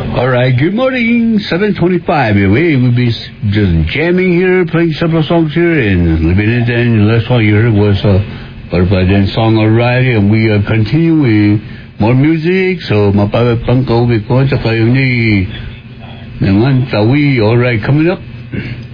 All right, good morning, 7:25. We will be just jamming here, playing several songs here, and living it. And last one you heard was Butterfly Dance song, all right, and we continue with more music. So, mapapangkauwi ko, tsaka yun ni naman tawi, all right, coming up.